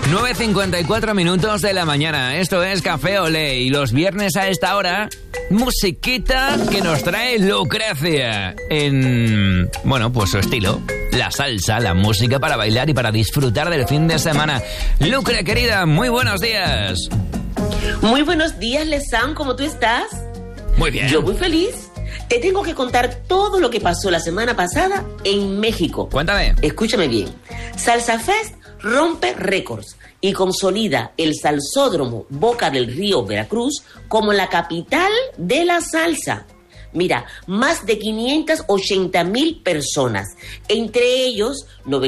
9:54 minutos de la mañana. Esto es Café Olé. Y los viernes a esta hora, musiquita que nos trae Lucrecia. En, bueno, pues su estilo. La salsa, la música para bailar y para disfrutar del fin de semana. Lucre, querida, muy buenos días. Muy buenos días, Lesan. ¿Cómo tú estás? Muy bien. Yo muy feliz. Te tengo que contar todo lo que pasó la semana pasada en México. Cuéntame. Escúchame bien. Salsa Fest rompe récords y consolida el salsódromo Boca del Río, Veracruz, como la capital de la salsa. Mira, más de 580,000 personas, entre ellos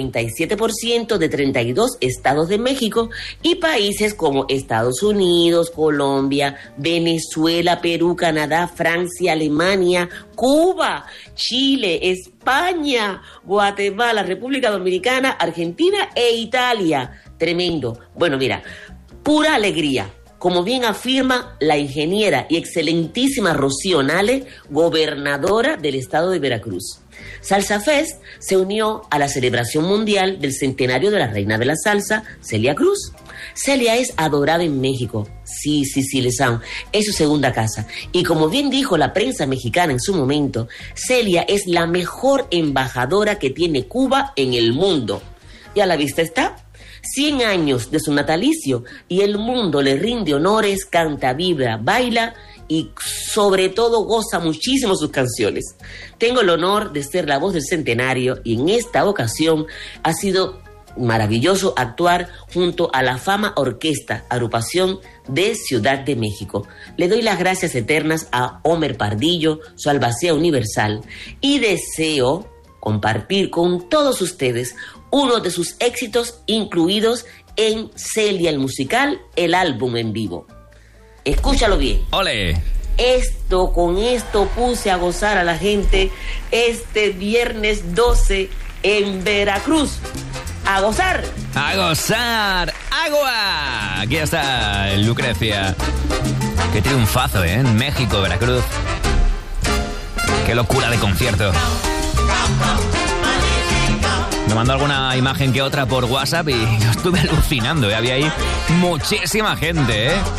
97% de 32 estados de México y países como Estados Unidos, Colombia, Venezuela, Perú, Canadá, Francia, Alemania, Cuba, Chile, España, Guatemala, República Dominicana, Argentina e Italia. Tremendo. Bueno, mira, pura alegría. Como bien afirma la ingeniera y excelentísima Rocío Nale, gobernadora del estado de Veracruz. Salsa Fest se unió a la celebración mundial del centenario de la reina de la salsa, Celia Cruz. Celia es adorada en México. Sí, Lesan, es su segunda casa. Y como bien dijo la prensa mexicana en su momento, Celia es la mejor embajadora que tiene Cuba en el mundo. Y a la vista está. 100 años de su natalicio y el mundo le rinde honores, canta, vibra, baila y sobre todo goza muchísimo sus canciones. Tengo el honor de ser la voz del centenario y en esta ocasión ha sido maravilloso actuar junto a la Fama Orquesta, agrupación de Ciudad de México. Le doy las gracias eternas a Homer Pardillo, su albacea universal, y deseo compartir con todos ustedes uno de sus éxitos incluidos en Celia el Musical, el álbum en vivo. Escúchalo bien. ¡Ole! Con esto puse a gozar a la gente este viernes 12 en Veracruz. ¡A gozar! ¡A gozar! ¡Agua! Aquí está Lucrecia. Qué triunfazo, ¿eh? En México, Veracruz. Qué locura de concierto. Me mandó alguna imagen que otra por WhatsApp y yo estuve alucinando, ¿eh? Había ahí muchísima gente, ¿eh?